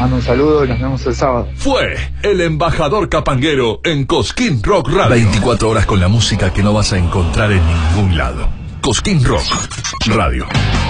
mando un saludo y nos vemos el sábado. Fue el embajador capanguero en Cosquín Rock Radio. 24 horas con la música que no vas a encontrar en ningún lado. Cosquín Rock Radio.